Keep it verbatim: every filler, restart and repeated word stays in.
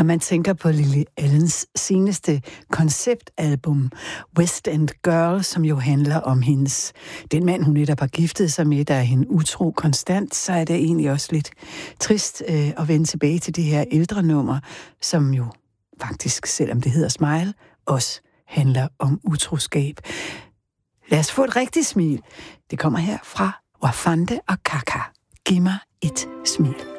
man tænker på Lily Allens seneste konceptalbum, West End Girl, som jo handler om hendes, den mand, hun netop har giftet sig med, der er hende utro konstant, så er det egentlig også lidt trist øh, at vende tilbage til det her ældre nummer, som jo faktisk, selvom det hedder Smile, også handler om utroskab. Lad os få et rigtigt smil. Det kommer her fra Wafande og Kaka. Giv mig et smil.